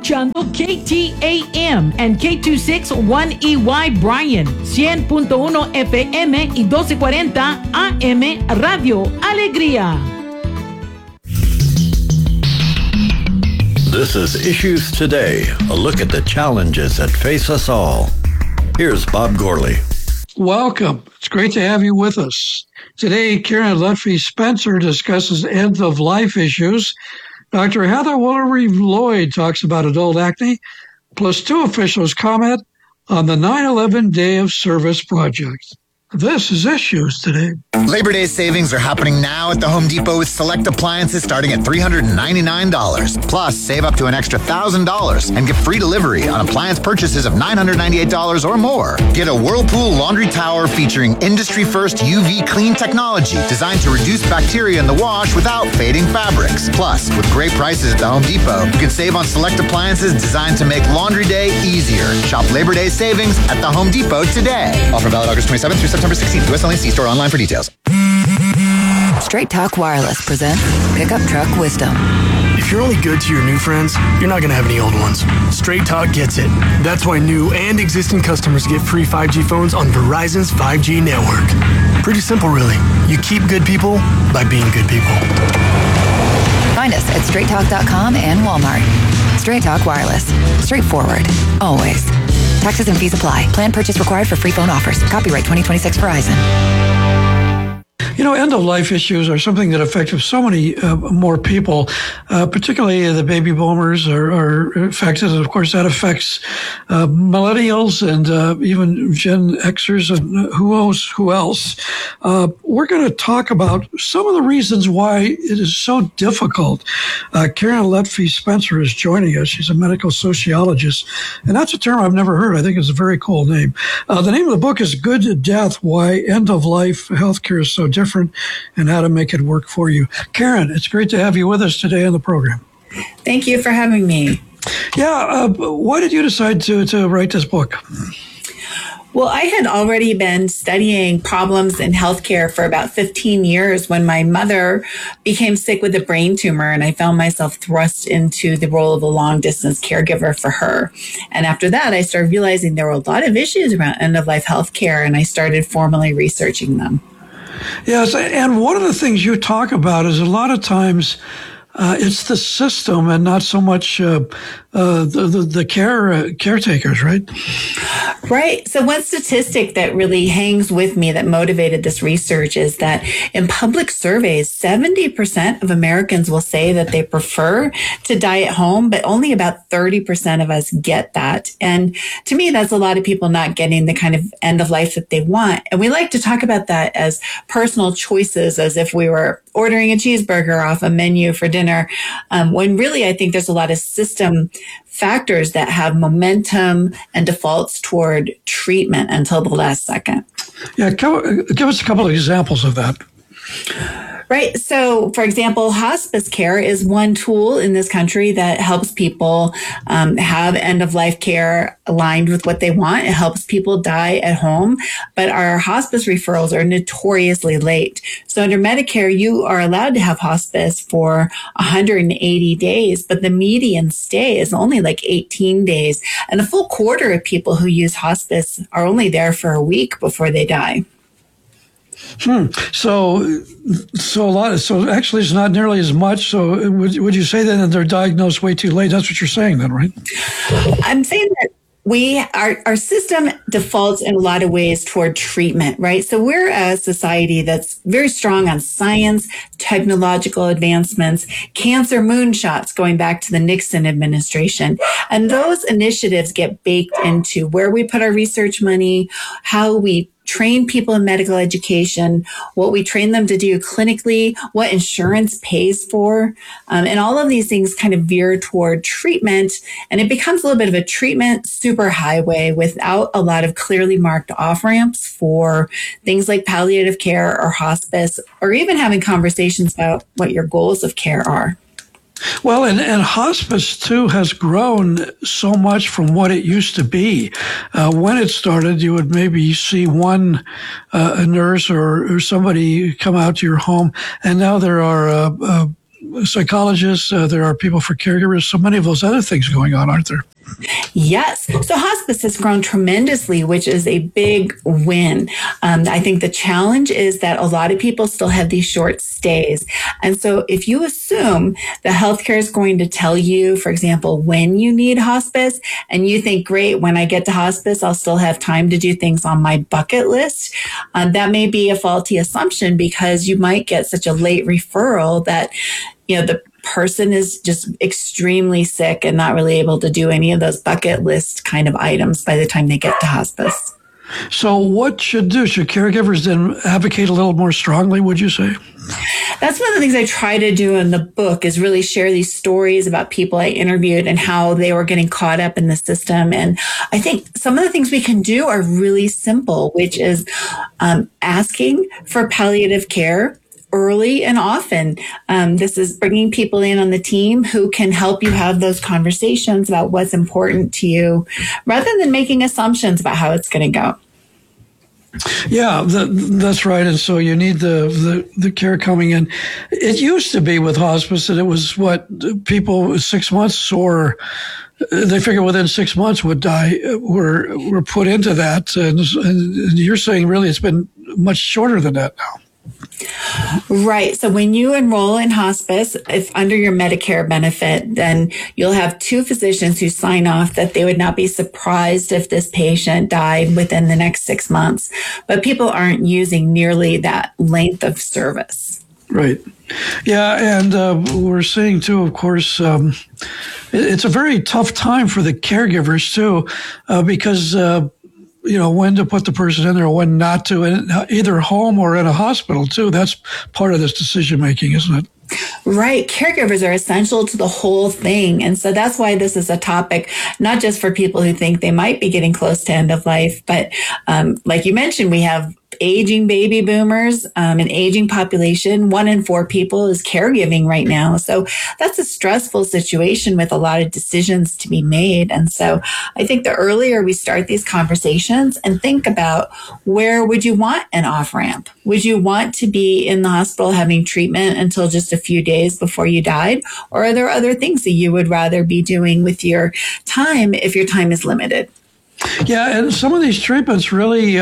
escuchando KTAM and K261EY Bryan, 100.1 FM y 1240 AM Radio Alegría. This is Issues Today, a look at the challenges that face us all. Here's Bob Gourley. Welcome. It's great to have you with us. Today, Karen Lutfi Spencer discusses end-of-life issues. Dr. Heather Woolery-Lloyd talks about adult acne, plus two officials comment on the 9/11 Day of Service project. This is Issues Today. Labor Day savings are happening now at the Home Depot with select appliances starting at $399. Plus, save up to an extra $1,000 and get free delivery on appliance purchases of $998 or more. Get a Whirlpool laundry tower featuring industry-first UV clean technology designed to reduce bacteria in the wash without fading fabrics. Plus, with great prices at the Home Depot, you can save on select appliances designed to make laundry day easier. Shop Labor Day savings at the Home Depot today. Offer valid August 27th through September 16th. US only. See store online for details. Straight Talk Wireless presents Pickup Truck Wisdom. If you're only good to your new friends, you're not going to have any old ones. Straight Talk gets it. That's why new and existing customers get free 5G phones on Verizon's 5G network. Pretty simple, really. You keep good people by being good people. Find us at straighttalk.com and Walmart. Straight Talk Wireless. Straightforward. Always. Taxes and fees apply. Plan purchase required for free phone offers. Copyright 2026 Verizon. You know, end-of-life issues are something that affect so many more people, particularly the baby boomers are affected. And of course, that affects millennials and even Gen Xers and who else. We're going to talk about some of the reasons why it is so difficult. Karen Lutfi Spencer is joining us. She's a medical sociologist, and that's a term I've never heard. I think it's a very cool name. The name of the book is Good to Death, Why End-of-Life Healthcare is So Different and How to Make It Work for You. Karen, it's great to have you with us today on the program. Thank you for having me. Yeah, why did you decide to write this book? Well, I had already been studying problems in healthcare for about 15 years when my mother became sick with a brain tumor, and I found myself thrust into the role of a long-distance caregiver for her. And after that, I started realizing there were a lot of issues around end-of-life healthcare, and I started formally researching them. Yes, and one of the things you talk about is a lot of times it's the system and not so much the caretakers, right? Right. So one statistic that really hangs with me that motivated this research is that in public surveys, 70% of Americans will say that they prefer to die at home, but only about 30% of us get that. And to me, that's a lot of people not getting the kind of end of life that they want. And we like to talk about that as personal choices, as if we were ordering a cheeseburger off a menu for dinner, when really I think there's a lot of system factors that have momentum and defaults toward treatment until the last second. Yeah, give us a couple of examples of that. Right. So, for example, hospice care is one tool in this country that helps people have end-of-life care aligned with what they want. It helps people die at home, but our hospice referrals are notoriously late. So under Medicare, you are allowed to have hospice for 180 days, but the median stay is only like 18 days. And a full quarter of people who use hospice are only there for a week before they die. So actually it's not nearly as much. So would you say then that they're diagnosed way too late? That's what you're saying then, right? I'm saying that our system defaults in a lot of ways toward treatment, right? So we're a society that's very strong on science, technological advancements, cancer moonshots going back to the Nixon administration. And those initiatives get baked into where we put our research money, how we train people in medical education, what we train them to do clinically, what insurance pays for. And all of these things kind of veer toward treatment. And it becomes a little bit of a treatment superhighway without a lot of clearly marked off-ramps for things like palliative care or hospice, or even having conversations about what your goals of care are. Well, and hospice, too, has grown so much from what it used to be. When it started, you would maybe see one a nurse or somebody come out to your home, and now there are psychologists. There are people for caregivers. So many of those other things going on, aren't there? Yes. So hospice has grown tremendously, which is a big win. I think the challenge is that a lot of people still have these short stays. And so if you assume that healthcare is going to tell you, for example, when you need hospice, and you think, great, when I get to hospice, I'll still have time to do things on my bucket list, that may be a faulty assumption, because you might get such a late referral that, the person is just extremely sick and not really able to do any of those bucket list kind of items by the time they get to hospice. So what should caregivers then advocate a little more strongly, would you say? That's one of the things I try to do in the book, is really share these stories about people I interviewed and how they were getting caught up in the system. And I think some of the things we can do are really simple, which is asking for palliative care early and often. This is bringing people in on the team who can help you have those conversations about what's important to you, rather than making assumptions about how it's going to go. Yeah, that's right. And so you need the care coming in. It used to be with hospice that it was people 6 months, or they figure within 6 months would die, were put into that. And you're saying really it's been much shorter than that now. Right. So when you enroll in hospice, if under your Medicare benefit, then you'll have 2 physicians who sign off that they would not be surprised if this patient died within the next 6 months. But people aren't using nearly that length of service. Right. Yeah. And we're seeing, too, of course, it's a very tough time for the caregivers, too, because when to put the person in there, when not to, and either home or in a hospital too. That's part of this decision making, isn't it? Right. Caregivers are essential to the whole thing. And so that's why this is a topic, not just for people who think they might be getting close to end of life, but like you mentioned, we have aging baby boomers, an aging population. 1 in 4 people is caregiving right now. So that's a stressful situation with a lot of decisions to be made. And so I think the earlier we start these conversations and think about, where would you want an off-ramp? Would you want to be in the hospital having treatment until just a few days before you died? Or are there other things that you would rather be doing with your time if your time is limited? Yeah, and some of these treatments really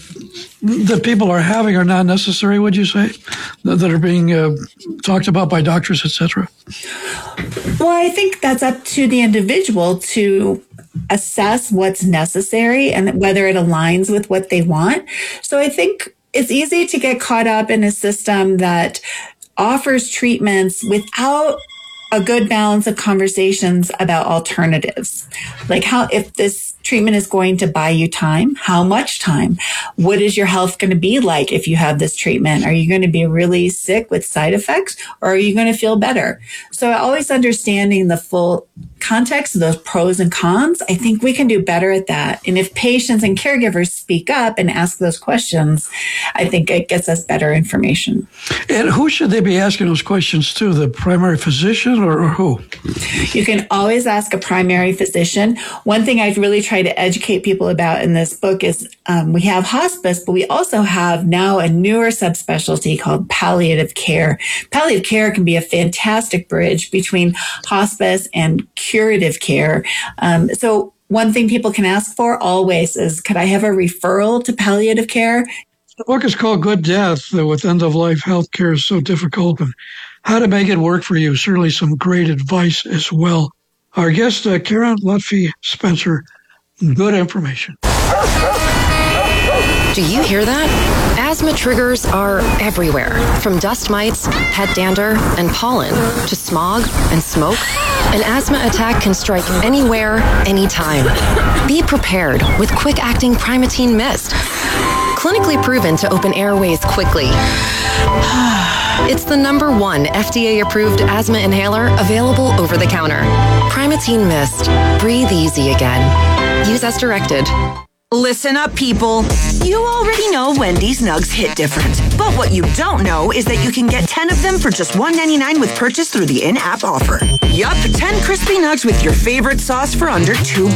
that people are having are not necessary, would you say, that are being talked about by doctors, et cetera? Well, I think that's up to the individual to assess what's necessary and whether it aligns with what they want. So I think it's easy to get caught up in a system that offers treatments without a good balance of conversations about alternatives. Like if this treatment is going to buy you time, how much time? What is your health going to be like if you have this treatment? Are you going to be really sick with side effects, or are you going to feel better? So always understanding the full context of those pros and cons, I think we can do better at that. And if patients and caregivers speak up and ask those questions, I think it gets us better information. And who should they be asking those questions to? The primary physician or who? You can always ask a primary physician. One thing I'd really try to educate people about in this book is we have hospice, but we also have now a newer subspecialty called palliative care. Palliative care can be a fantastic bridge between hospice and curative care. So one thing people can ask for always is, could I have a referral to palliative care? The book is called Good Death, with end-of-life health care is so difficult, and how to make it work for you. Certainly some great advice as well. Our guest, Karen Lutfi Spencer, good information. Do you hear that? Asthma triggers are everywhere, from dust mites, head dander, and pollen, to smog and smoke. An asthma attack can strike anywhere, anytime. Be prepared with quick-acting Primatene Mist. Clinically proven to open airways quickly. It's the #1 FDA-approved asthma inhaler available over the counter. Primatene Mist. Breathe easy again. Use as directed. Listen up, people. You already know Wendy's Nugs hit different. But what you don't know is that you can get 10 of them for just $1.99 with purchase through the in-app offer. Yup, 10 crispy nugs with your favorite sauce for under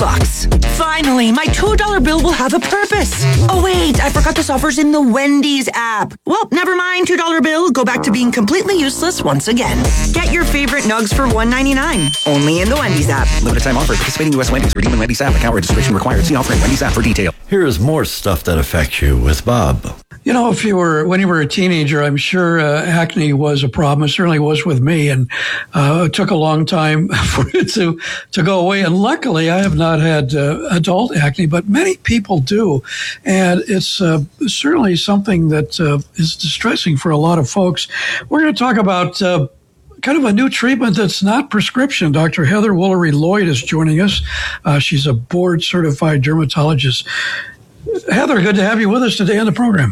$2. Finally, my $2 bill will have a purpose. Oh wait, I forgot this offer's in the Wendy's app. Well, never mind, $2 bill. Go back to being completely useless once again. Get your favorite nugs for $1.99. Only in the Wendy's app. Limited time offer. Participating U.S. Wendy's. Redeem in Wendy's app. Account registration required. See offer in Wendy's app for detail. Here's more stuff that affects you with Bob. You know, when you were a teenager, I'm sure acne was a problem. It certainly was with me, and it took a long time for it to go away. And luckily, I have not had adult acne, but many people do, and it's certainly something that is distressing for a lot of folks. We're going to talk about kind of a new treatment that's not prescription. Dr. Heather Woolery Lloyd is joining us. She's a board-certified dermatologist. Heather, good to have you with us today on the program.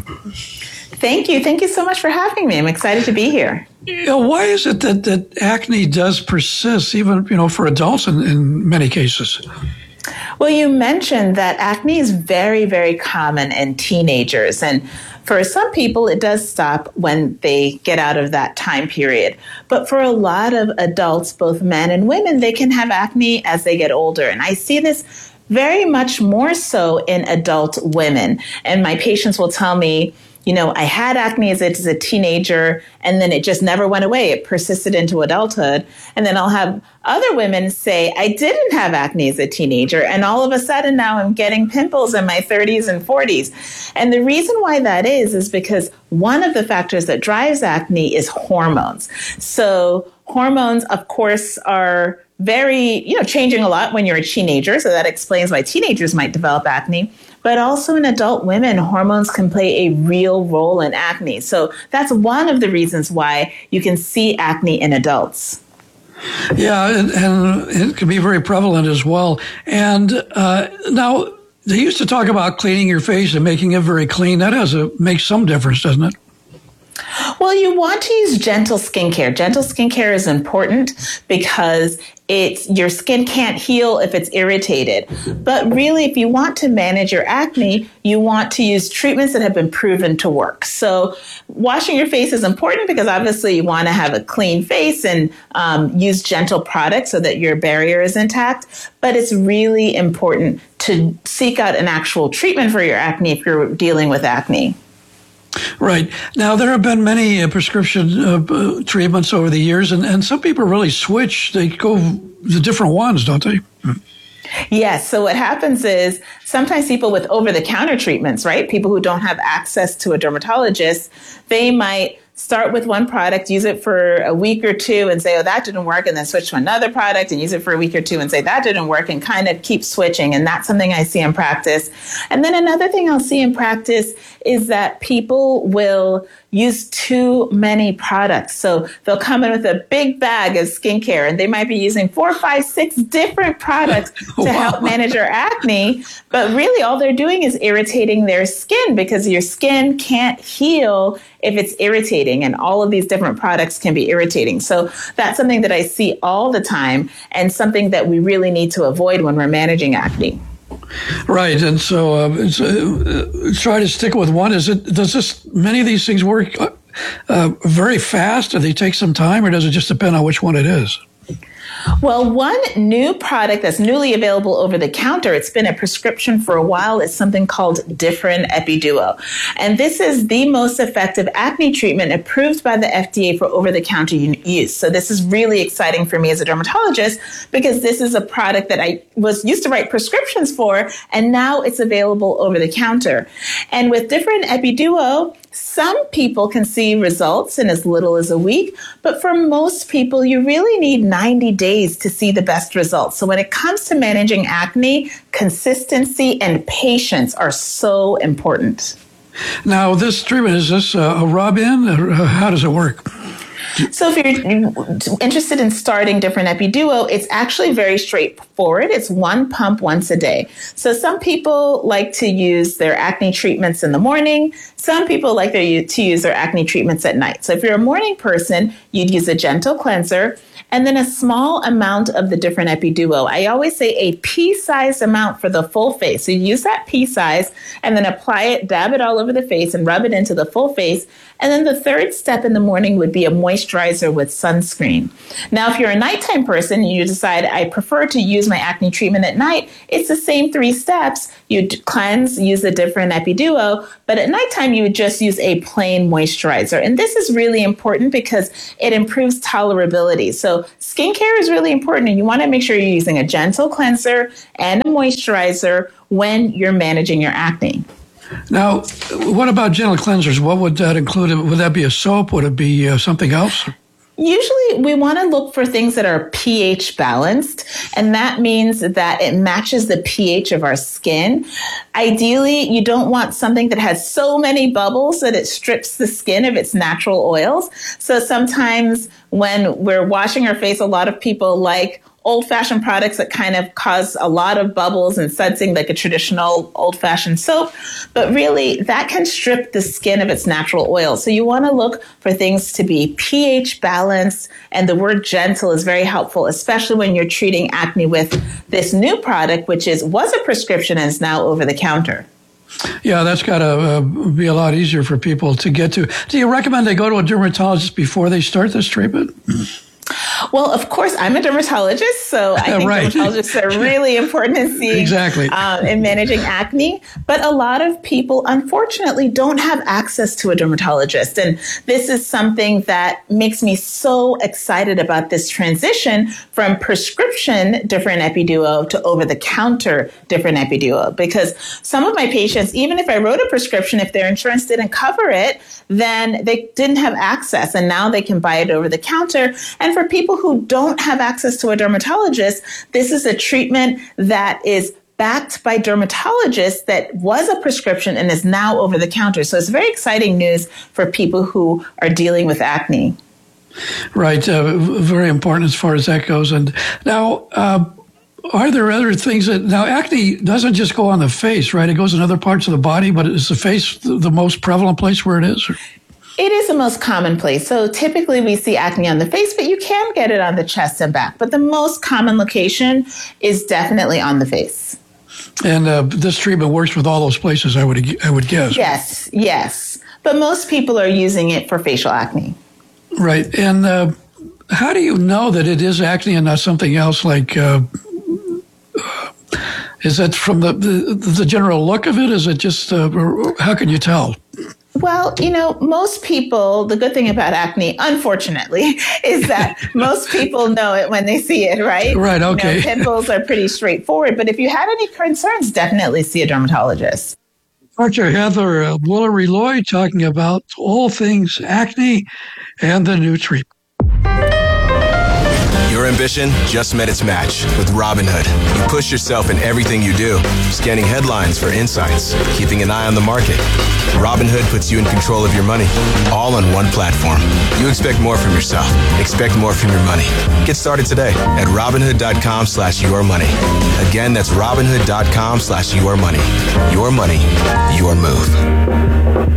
Thank you. Thank you so much for having me. I'm excited to be here. You know, why is it that acne does persist, even, for adults in many cases? Well, you mentioned that acne is very, very common in teenagers. And for some people, it does stop when they get out of that time period. But for a lot of adults, both men and women, they can have acne as they get older. And I see this very much more so in adult women. And my patients will tell me, I had acne as a teenager, and then it just never went away. It persisted into adulthood. And then I'll have other women say, I didn't have acne as a teenager, and all of a sudden now I'm getting pimples in my 30s and 40s. And the reason why that is because one of the factors that drives acne is hormones. So hormones, of course, are very, changing a lot when you're a teenager. So that explains why teenagers might develop acne. But also in adult women, hormones can play a real role in acne. So that's one of the reasons why you can see acne in adults. Yeah, and it can be very prevalent as well. And now they used to talk about cleaning your face and making it very clean. That makes some difference, doesn't it? Well, you want to use gentle skincare. Gentle skincare is important because your skin can't heal if it's irritated. But really, if you want to manage your acne, you want to use treatments that have been proven to work. So washing your face is important because obviously you want to have a clean face and use gentle products so that your barrier is intact. But it's really important to seek out an actual treatment for your acne if you're dealing with acne. Right. Now, there have been many prescription treatments over the years, and some people really switch. They go the different ones, don't they? Yes. So what happens is sometimes people with over-the-counter treatments, right? People who don't have access to a dermatologist, they might start with one product, use it for a week or two and say, oh, that didn't work, and then switch to another product and use it for a week or two and say that didn't work, and kind of keep switching. And that's something I see in practice. And then another thing I'll see in practice is that people will use too many products. So they'll come in with a big bag of skincare, and they might be using 4, 5, 6 different products to help manage their acne. But really all they're doing is irritating their skin, because your skin can't heal if it's irritating, and all of these different products can be irritating. So that's something that I see all the time, and something that we really need to avoid when we're managing acne. Right, and so try to stick with one. Does many of these things work very fast? Do they take some time, or does it just depend on which one it is? Well, one new product that's newly available over the counter, it's been a prescription for a while, is something called Differin Epiduo. And this is the most effective acne treatment approved by the FDA for over-the-counter use. So this is really exciting for me as a dermatologist, because this is a product that I used to write prescriptions for, and now it's available over the counter. And with Differin Epiduo, some people can see results in as little as a week, but for most people, you really need 90 days to see the best results. So when it comes to managing acne, consistency and patience are so important. Now, this treatment, is this a rub-in, or how does it work? So if you're interested in starting Different Epiduo, it's actually very straightforward. It's one pump once a day. So some people like to use their acne treatments in the morning. Some people like to use their acne treatments at night. So if you're a morning person, you'd use a gentle cleanser and then a small amount of the Different Epiduo. I always say a pea-sized amount for the full face. So you use that pea size and then apply it, dab it all over the face and rub it into the full face. And then the third step in the morning would be a moisturizer with sunscreen. Now, if you're a nighttime person and you decide, I prefer to use my acne treatment at night, it's the same 3 steps. You'd cleanse, use the Different Epiduo, but at nighttime, you would just use a plain moisturizer. And this is really important because it improves tolerability. So skincare is really important, and you want to make sure you're using a gentle cleanser and a moisturizer when you're managing your acne. Now, what about gentle cleansers? What would that include? Would that be a soap? Would it be something else? Usually we want to look for things that are pH balanced, and that means that it matches the pH of our skin. Ideally, you don't want something that has so many bubbles that it strips the skin of its natural oils. So sometimes when we're washing our face, a lot of people like old-fashioned products that kind of cause a lot of bubbles and sudsing like a traditional old-fashioned soap. But really, that can strip the skin of its natural oil. So you want to look for things to be pH balanced, and the word gentle is very helpful, especially when you're treating acne with this new product, which was a prescription and is now over the counter. Yeah, that's got to be a lot easier for people to get to. Do you recommend they go to a dermatologist before they start this treatment? Well, of course, I'm a dermatologist, so I think dermatologists are really important in seeing, in managing acne. But a lot of people, unfortunately, don't have access to a dermatologist. And this is something that makes me so excited about this transition from prescription Different Epiduo to over-the-counter Different Epiduo. Because some of my patients, even if I wrote a prescription, if their insurance didn't cover it, then they didn't have access, and now they can buy it over the counter. And for people who don't have access to a dermatologist, this is a treatment that is backed by dermatologists that was a prescription and is now over the counter. So it's very exciting news for people who are dealing with acne. Right. Very important as far as that goes. And now, are there other things now acne doesn't just go on the face, right? It goes in other parts of the body, but is the face the most prevalent place where it is? It is the most common place. So typically we see acne on the face, but you can get it on the chest and back. But the most common location is definitely on the face. And this treatment works with all those places, I would guess. Yes. But most people are using it for facial acne. Right. And how do you know that it is acne and not something else like... is that from the general look of it? Is it just, how can you tell? Well, most people, the good thing about acne, unfortunately, is that most people know it when they see it, right? Right, okay. Pimples are pretty straightforward, but if you had any concerns, definitely see a dermatologist. Dr. Heather Woolery-Lloyd talking about all things acne and the new treatment. Your ambition just met its match with Robinhood. You push yourself in everything you do, scanning headlines for insights, keeping an eye on the market. Robinhood puts you in control of your money, all on one platform. You expect more from yourself. Expect more from your money. Get started today at Robinhood.com/yourmoney. Again, that's Robinhood.com/yourmoney. Your money, your move.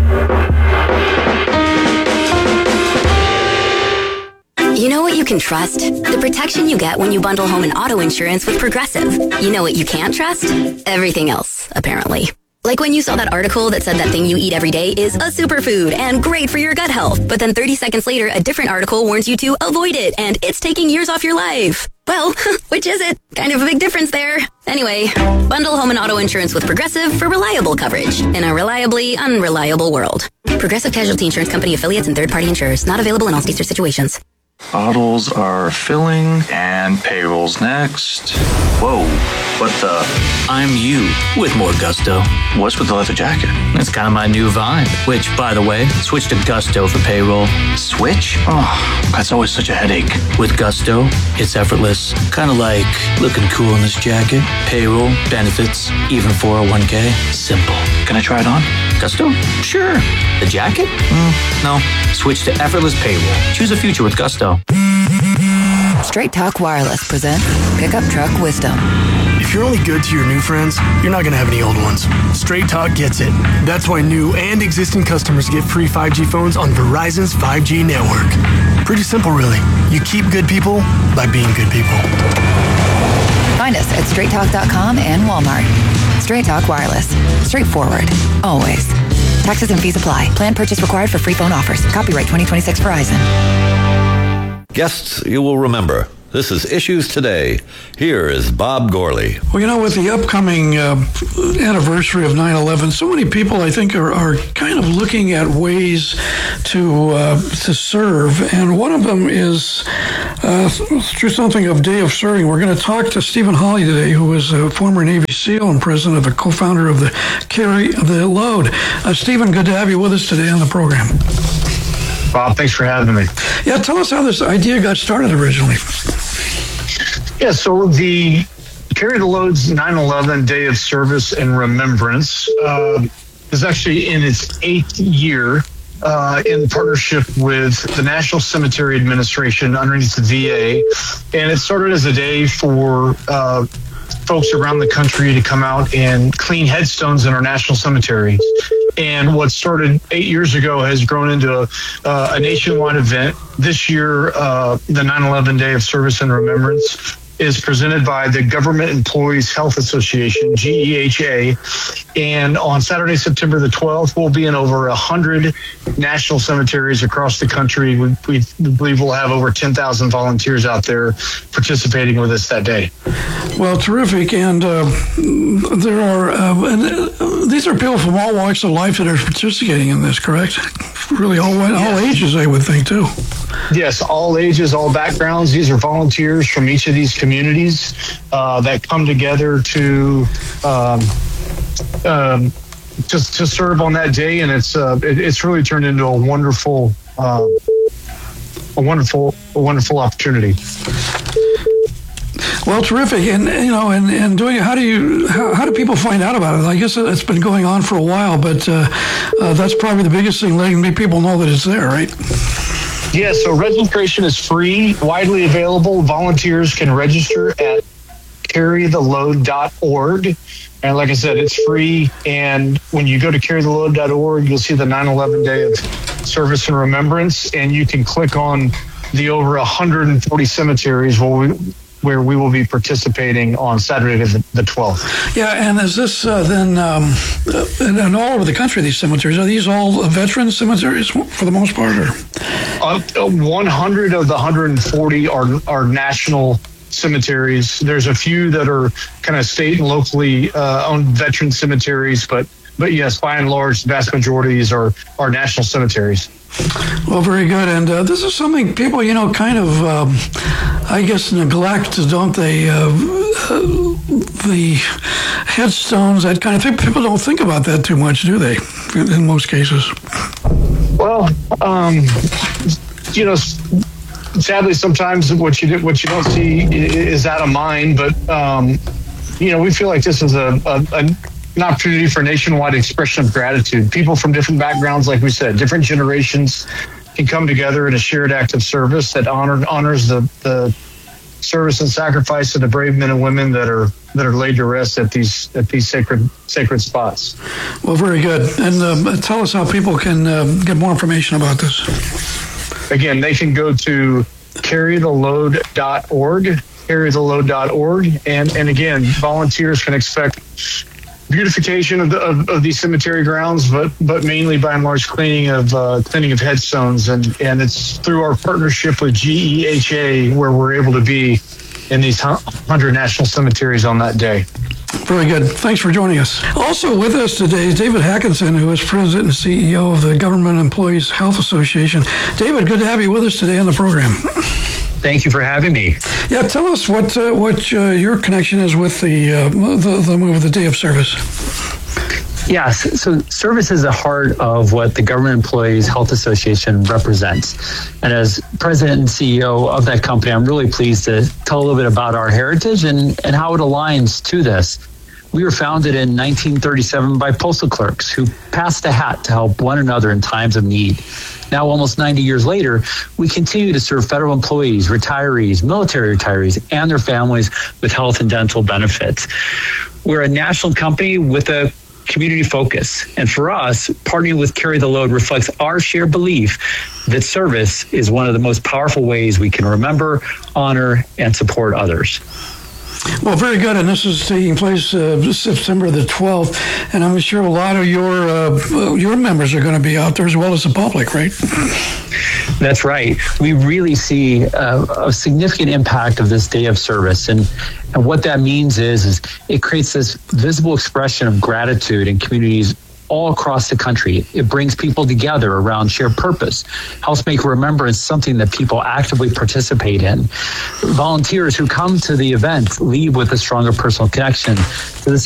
You know what you can trust? The protection you get when you bundle home and auto insurance with Progressive. You know what you can't trust? Everything else, apparently. Like when you saw that article that said that thing you eat every day is a superfood and great for your gut health, but then 30 seconds later, a different article warns you to avoid it and it's taking years off your life. Well, which is it? Kind of a big difference there. Anyway, bundle home and auto insurance with Progressive for reliable coverage in a reliably unreliable world. Progressive Casualty Insurance Company affiliates and third-party insurers. Not available in all states or situations. Bottles are filling and payroll's next. Whoa, what the? I'm you with more gusto. What's with the leather jacket? It's kind of my new vibe, which, by the way, switch to Gusto for payroll. Switch? Oh, that's always such a headache. With Gusto, it's effortless. Kind of like looking cool in this jacket. Payroll, benefits, even 401k. Simple. Can I try it on? Gusto? Sure. The jacket? No. Switch to effortless payroll. Choose a future with Gusto. Straight Talk Wireless presents Pickup Truck Wisdom. If you're only good to your new friends, you're not going to have any old ones. Straight Talk gets it. That's why new and existing customers get free 5G phones on Verizon's 5G network. Pretty simple, really. You keep good people by being good people. Find us at straighttalk.com and Walmart. Straight Talk Wireless. Straightforward. Always. Taxes and fees apply. Plan purchase required for free phone offers. Copyright 2026 Verizon. Guests you will remember. This is Issues Today. Here is Bob Gorley. Well, with the upcoming anniversary of 9/11, so many people, I think, are kind of looking at ways to serve, and one of them is through something of Day of Serving. We're going to talk to Stephen Hawley today, who is a former Navy SEAL and president of the co-founder of the Carry the Load. Stephen, good to have you with us today on the program. Bob, thanks for having me. Yeah, tell us how this idea got started originally. Yeah, so the Carry the Load's 9/11 Day of Service and Remembrance is actually in its 8th year in partnership with the National Cemetery Administration underneath the VA. And it started as a day for folks around the country to come out and clean headstones in our national cemeteries. And what started 8 years ago has grown into a nationwide event. This year, the 9/11 Day of Service and Remembrance is presented by the Government Employees Health Association, GEHA. And on Saturday, September the 12th, we'll be in over 100 national cemeteries across the country. We believe we'll have over 10,000 volunteers out there participating with us that day. Well, terrific. And there are, these are people from all walks of life that are participating in this, correct? Really all ages, I would think, too. Yes, all ages, all backgrounds. These are volunteers from each of these communities that come together to serve on that day, and it's really turned into a wonderful opportunity. Well, terrific. And and doing it, how do people find out about it? I guess it's been going on for a while, but that's probably the biggest thing, letting people know that it's there, right? Yeah, so registration is free, widely available. Volunteers can register at carrytheload.org. And like I said, it's free. And when you go to carrytheload.org, you'll see the 9/11 Day of Service and Remembrance, and you can click on the over 140 cemeteries where we will be participating on Saturday the 12th. Yeah, and is this then, and all over the country, these cemeteries, are these all veteran cemeteries for the most part? Or? 100 of the 140 are national cemeteries. There's a few that are kind of state and locally owned veteran cemeteries, but yes, by and large, the vast majority of these are national cemeteries. Well, very good. And this is something people, kind of, I guess, neglect, don't they? The headstones, that kind of thing. People don't think about that too much, do they? In most cases. Well, sadly, sometimes what you don't see is out of mind. But we feel like this is an opportunity for nationwide expression of gratitude. People from different backgrounds, like we said, different generations, can come together in a shared act of service that honors the service and sacrifice of the brave men and women that are laid to rest at these sacred spots. Well, very good. And tell us how people can get more information about this. Again, they can go to carrytheload.org, and again, volunteers can expect beautification of these cemetery grounds, but mainly by and large cleaning of headstones, and it's through our partnership with GEHA where we're able to be in these 100 national cemeteries on that day. Very good. Thanks for joining us. Also with us today is David Hackinson, who is President and CEO of the Government Employees Health Association. David, good to have you with us today on the program. Thank you for having me. Yeah, tell us what your connection is with the move of the Day of Service. Yes, so service is the heart of what the Government Employees Health Association represents. And as president and CEO of that company, I'm really pleased to tell a little bit about our heritage and how it aligns to this. We were founded in 1937 by postal clerks who passed the hat to help one another in times of need. Now, almost 90 years later, we continue to serve federal employees, retirees, military retirees, and their families with health and dental benefits. We're a national company with a community focus. And for us, partnering with Carry the Load reflects our shared belief that service is one of the most powerful ways we can remember, honor, and support others. Well, very good. And this is taking place September the 12th. And I'm sure a lot of your members are going to be out there as well as the public, right? That's right. We really see a significant impact of this day of service. And what that means is it creates this visible expression of gratitude in communities all across the country. It brings people together around shared purpose, helps make remembrance something that people actively participate in. Volunteers who come to the event leave with a stronger personal connection to the